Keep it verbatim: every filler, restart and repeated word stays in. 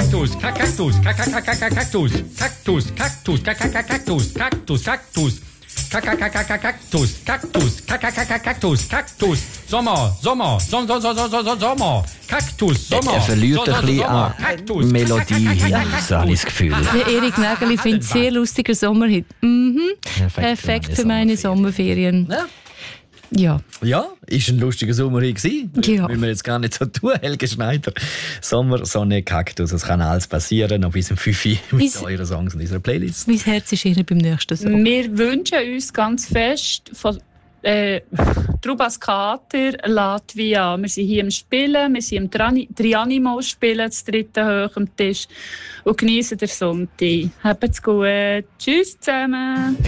Kaktus, Kaktus, Kaktus, Kaktus, Kaktus, Kaktus, Kaktus, Kaktus. Kaktus, Kaktus, Kaktus, Kaktus, Sommer, Sommer, Sommer, Sommer, Sommer, Kaktus, Sommer. Er verliert ein bisschen an Melodie, so habe ich das Gefühl. Der Erik Nägeli findet es sehr lustiger Sommerhit. Mhm. Perfekt für meine Sommerferien. Ja. Ja. Ja, ist ein lustiger Sommer hier gewesen. Ja. Müssen wir jetzt gar nicht so tun, Helge Schneider. Sommer, Sonne, Kaktus, es kann alles passieren. Noch bis um fünf Uhr mit Bis- euren Songs und unserer Playlist. Mein Herz ist eher beim nächsten Song. Wir wünschen uns ganz fest von äh, Trubas Kater Latvia. Wir sind hier am Spielen, wir sind im Trani- Trianimo spielen, das dritte hoch am Tisch und genießen den Sonntag. Habt's gut. Tschüss zusammen.